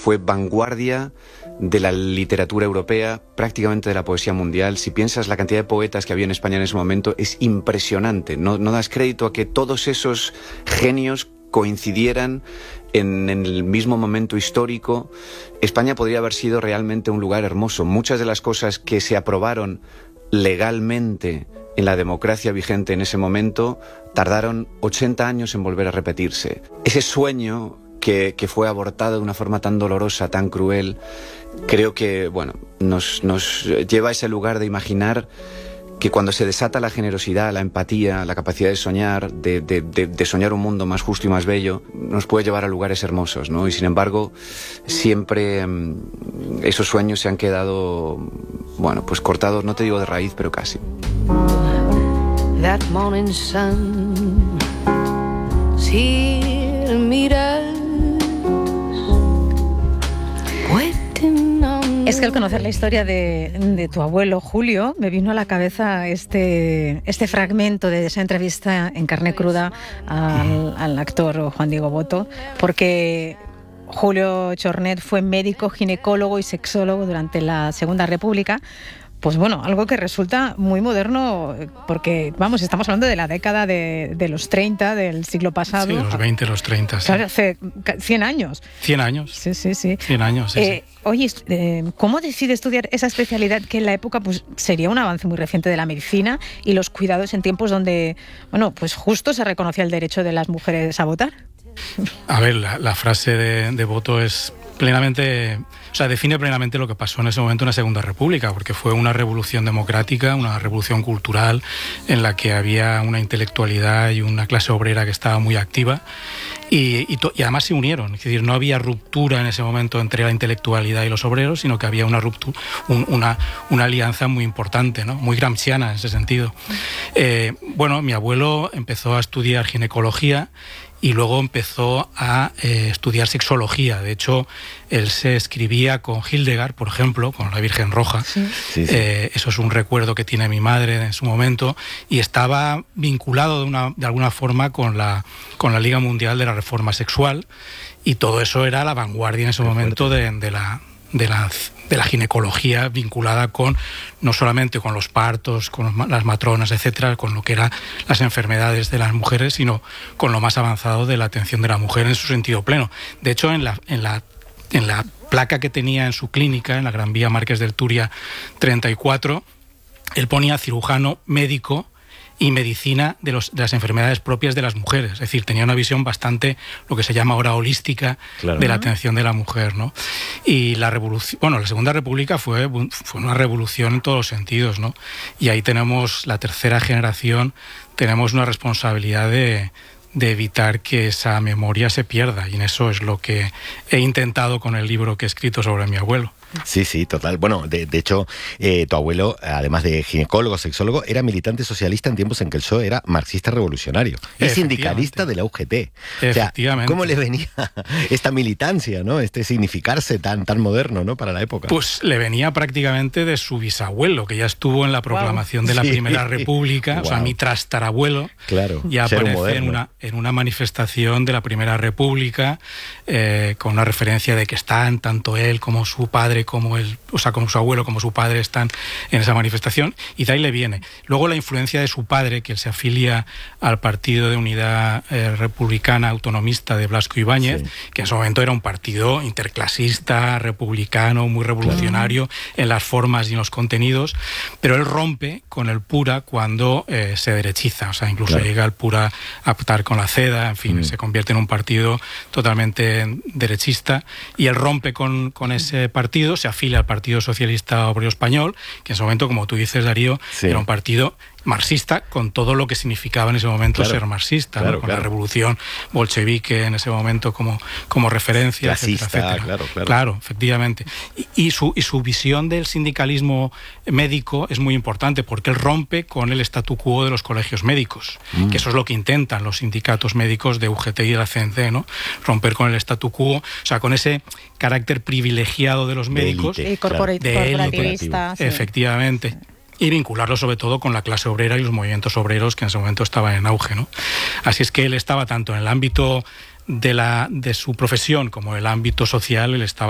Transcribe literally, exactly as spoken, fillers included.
fue vanguardia de la literatura europea, prácticamente de la poesía mundial. Si piensas la cantidad de poetas que había en España en ese momento, es impresionante. No, no das crédito a que todos esos genios coincidieran en, en el mismo momento histórico. España podría haber sido realmente un lugar hermoso. Muchas de las cosas que se aprobaron legalmente en la democracia vigente en ese momento tardaron ochenta años en volver a repetirse. Ese sueño que, que fue abortado de una forma tan dolorosa, tan cruel, creo que, bueno, nos, nos lleva a ese lugar de imaginar que cuando se desata la generosidad, la empatía, la capacidad de soñar, de, de, de, de soñar un mundo más justo y más bello, nos puede llevar a lugares hermosos, ¿no? Y sin embargo, siempre mmm, esos sueños se han quedado, bueno, pues cortados, no te digo de raíz, pero casi. That morning sun, si miras, es que al conocer la historia de, de tu abuelo Julio, me vino a la cabeza este, este fragmento de esa entrevista en carne cruda al, al actor Juan Diego Botto, porque Julio Chornet fue médico, ginecólogo y sexólogo durante la Segunda República. Pues bueno, algo que resulta muy moderno, porque, vamos, estamos hablando de la década de, de los treinta, del siglo pasado. Sí, los veinte, los treinta. Sí. Claro, hace cien años. cien años. Sí, sí, sí. cien años, sí, eh, sí. Oye, eh, ¿cómo decide estudiar esa especialidad que en la época pues sería un avance muy reciente de la medicina y los cuidados en tiempos donde, bueno, pues justo se reconocía el derecho de las mujeres a votar? A ver, la, la frase de, de Botto es plenamente, o sea, define plenamente lo que pasó en ese momento en la Segunda República, porque fue una revolución democrática, una revolución cultural en la que había una intelectualidad y una clase obrera que estaba muy activa y, y, to, y además se unieron, es decir, no había ruptura en ese momento entre la intelectualidad y los obreros, sino que había una ruptura, un, una, una alianza muy importante, ¿no? Muy gramsciana en ese sentido. Eh, bueno, mi abuelo empezó a estudiar ginecología y luego empezó a eh, estudiar sexología. De hecho, él se escribía con Hildegard, por ejemplo, con la Virgen Roja. Sí. Sí, sí. Eh, eso es un recuerdo que tiene mi madre en su momento, y estaba vinculado de, una, de alguna forma con la, con la Liga Mundial de la Reforma Sexual, y todo eso era la vanguardia en ese Qué momento de, de la... De la, de la ginecología, vinculada con no solamente con los partos, con las matronas, etcétera, con lo que eran las enfermedades de las mujeres, sino con lo más avanzado de la atención de la mujer en su sentido pleno. De hecho, en la, en la, en la placa que tenía en su clínica, en la Gran Vía Márquez del Turia treinta y cuatro, él ponía cirujano, médico y medicina de, los, de las enfermedades propias de las mujeres. Es decir, tenía una visión bastante, lo que se llama ahora holística, claro, de la atención de la mujer, ¿no? Y la revolución, bueno, la Segunda República fue, fue una revolución en todos los sentidos, ¿no? Y ahí tenemos la tercera generación, tenemos una responsabilidad de, de evitar que esa memoria se pierda, y en eso es lo que he intentado con el libro que he escrito sobre mi abuelo. Sí, sí, total. Bueno, de, de hecho, eh, tu abuelo, además de ginecólogo, sexólogo, era militante socialista en tiempos en que el P S O E era marxista revolucionario y sindicalista de la U G T. O sea, ¿cómo le venía esta militancia, ¿no? Este significarse tan, tan moderno, ¿no? Para la época. Pues le venía prácticamente de su bisabuelo, que ya estuvo en la proclamación wow. de la sí. Primera República. Wow. O sea, mi trastarabuelo claro, ya aparece en una, en una manifestación de la Primera República, eh, con una referencia de que están tanto él como su padre, como el, o sea, como su abuelo, como su padre están en esa manifestación, y de ahí le viene. Luego la influencia de su padre, que él se afilia al Partido de Unidad eh, Republicana Autonomista de Blasco Ibáñez, sí. que en su momento era un partido interclasista, republicano, muy revolucionario claro. en las formas y en los contenidos, pero él rompe con el Pura cuando eh, se derechiza, o sea, incluso claro. llega el Pura a optar con la CEDA, en fin, mm. se convierte en un partido totalmente derechista, y él rompe con, con ese partido, se afilia al Partido Socialista Obrero Español, que en ese momento, como tú dices, Darío, sí. era un partido marxista, con todo lo que significaba en ese momento claro, ser marxista, claro, ¿no? con claro. la revolución bolchevique en ese momento como, como referencia, Clasista, etcétera, etcétera. Claro, claro. claro, efectivamente. Y, y, su, y su visión del sindicalismo médico es muy importante, porque él rompe con el statu quo de los colegios médicos, mm. que eso es lo que intentan los sindicatos médicos de U G T y de la C N C, ¿no? Romper con el statu quo, o sea, con ese carácter privilegiado de los médicos. De élite, claro. de corporativista. Sí. Efectivamente. Y vincularlo sobre todo con la clase obrera y los movimientos obreros que en ese momento estaban en auge, ¿no? Así es que él estaba tanto en el ámbito de, la, de su profesión como en el ámbito social, él estaba